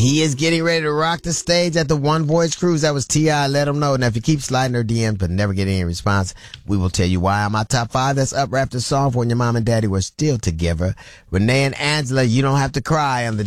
he is getting ready to rock the stage at the One Voice Cruise. That was T.I. Let him know. Now, if you keep sliding her DMs but never get any response, we will tell you why. On my top 5, that's up after the song for when your mom and daddy were still together. Renee and Angela, You Don't Have to Cry on the